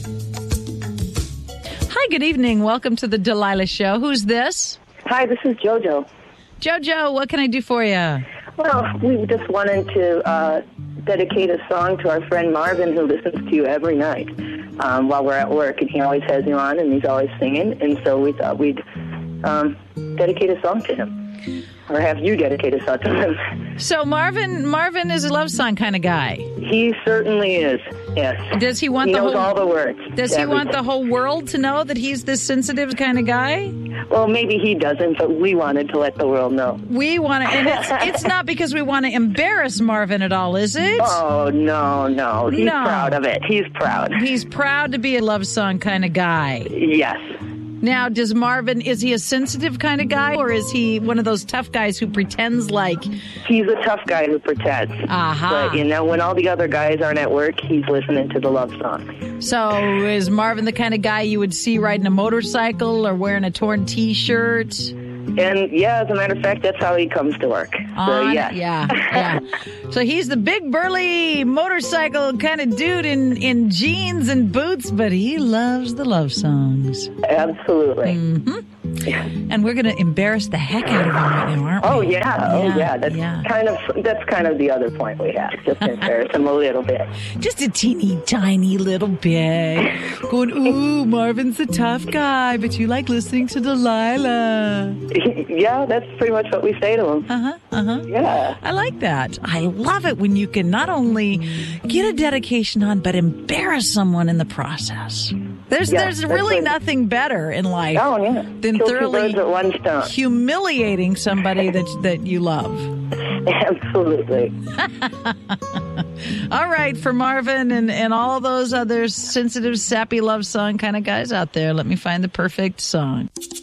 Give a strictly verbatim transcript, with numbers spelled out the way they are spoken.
Hi, good evening. Welcome to the Delilah Show. Who's this? Hi, this is JoJo. JoJo, what can I do for you? Well, we just wanted to uh, dedicate a song to our friend Marvin, who listens to you every night um, while we're at work, and he always has you on, and he's always singing, and so we thought we'd um, dedicate a song to him, or have you dedicate a song to him. So Marvin, Marvin is a love song kind of guy. He certainly is, yes. Does he want he the knows whole? all the words. Does he everything. want the whole world to know that he's this sensitive kind of guy? Well, maybe he doesn't, but we wanted to let the world know. We want to, and it's, it's not because we want to embarrass Marvin at all, is it? Oh, no, no. He's No. proud of it. He's proud. He's proud to be a love song kind of guy. Yes. Now, does Marvin, is he a sensitive kind of guy, or is he one of those tough guys who pretends like... He's a tough guy who pretends. Aha. But, you know, when all the other guys aren't at work, he's listening to the love song. So is Marvin the kind of guy you would see riding a motorcycle or wearing a torn T-shirt? And, yeah, as a matter of fact, that's how he comes to work. So, On- yes. Yeah, yeah. So he's the big, burly motorcycle kind of dude in, in jeans and boots, but he loves the love songs. Absolutely. Mm-hmm. And we're going to embarrass the heck out of him right now, aren't we? Oh, yeah. Oh, Yeah, yeah. That's yeah. kind of that's kind of the other point we have. Just embarrass him a little bit. Just a teeny tiny little bit. Going, ooh, Marvin's a tough guy, but you like listening to Delilah. Yeah, that's pretty much what we say to him. Uh-huh, uh-huh. Yeah. I like that. I love it when you can not only get a dedication on, but embarrass someone in the process. There's Yeah, there's that's really it. nothing better in life Oh, yeah. than Kill two thoroughly birds with one stone. humiliating somebody that that you love. Absolutely. All right, for Marvin and, and all those other sensitive, sappy love song kind of guys out there, let me find the perfect song.